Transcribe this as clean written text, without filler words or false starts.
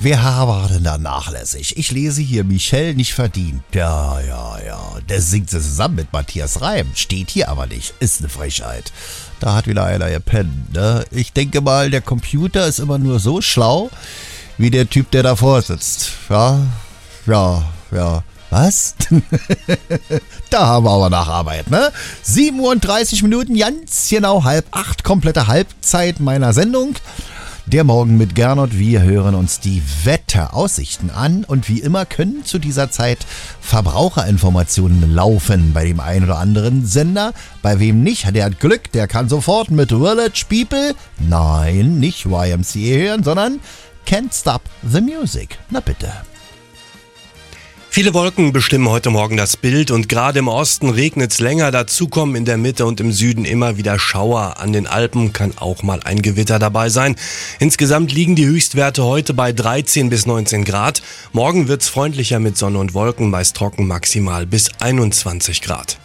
Wer war denn da nachlässig? Ich lese hier, Michel nicht verdient. Ja. Der singt sie zusammen mit Matthias Reim. Steht hier aber nicht. Ist eine Frechheit. Da hat wieder einer gepennt, ne? Ich denke mal, der Computer ist immer nur so schlau, wie der Typ, der davor sitzt. Ja. Was? Da haben wir aber Nacharbeit, ne? 37 Minuten, ganz genau 7:30, komplette Halbzeit meiner Sendung. Der Morgen mit Gernot. Wir hören uns die Wetteraussichten an und wie immer können zu dieser Zeit Verbraucherinformationen laufen bei dem einen oder anderen Sender. Bei wem nicht, der hat Glück, der kann sofort mit Village People, nein, nicht YMCA hören, sondern Can't Stop the Music. Na bitte. Viele Wolken bestimmen heute Morgen das Bild und gerade im Osten regnet es länger. Dazu kommen in der Mitte und im Süden immer wieder Schauer. An den Alpen kann auch mal ein Gewitter dabei sein. Insgesamt liegen die Höchstwerte heute bei 13 bis 19 Grad. Morgen wird's freundlicher mit Sonne und Wolken, meist trocken, maximal bis 21 Grad.